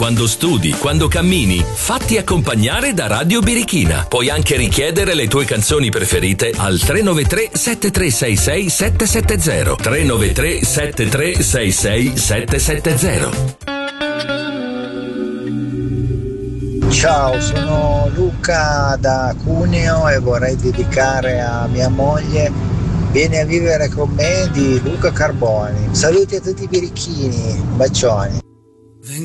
Quando studi, quando cammini, fatti accompagnare da Radio Birichina. Puoi anche richiedere le tue canzoni preferite al 393 7366 770. 393 7366 770. Ciao, sono Luca da Cuneo e vorrei dedicare a mia moglie Vieni a vivere con me di Luca Carboni. Saluti a tutti i birichini, bacioni.